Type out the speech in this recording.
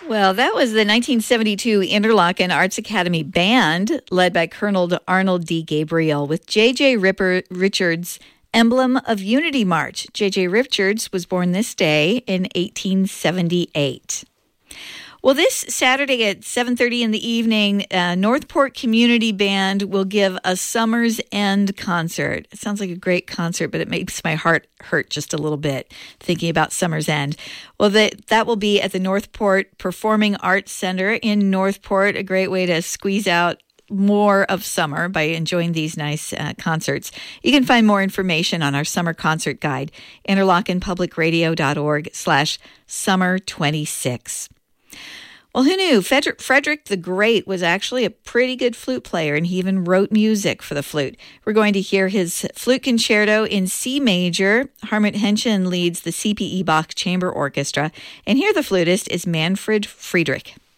Well, that was the 1972 Interlochen Arts Academy Band, led by Colonel Arnold D. Gabriel, with J.J. Richards' Emblem of Unity March. J.J. Richards was born this day in 1878. Well, this Saturday at 7:30 in the evening, Northport Community Band will give a Summer's End concert. It sounds like a great concert, but it makes my heart hurt just a little bit thinking about Summer's End. Well, that will be at the Northport Performing Arts Center in Northport, a great way to squeeze out more of summer by enjoying these nice concerts. You can find more information on our summer concert guide, interlochenpublicradio.org/summer26. Well, who knew? Frederick the Great was actually a pretty good flute player, and he even wrote music for the flute. We're going to hear his flute concerto in C major. Harmut Henschen leads the C.P.E. Bach Chamber Orchestra, and here the flutist is Manfred Friedrich.